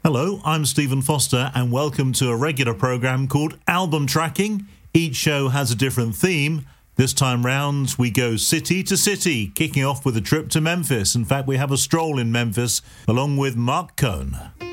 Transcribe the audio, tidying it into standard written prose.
Hello, I'm Stephen Foster and welcome to a regular programme called Album Tracking. Each show has a different theme. This time round we go city to city, kicking off with a trip to Memphis. In fact, we have a stroll in Memphis along with Mark Cohn.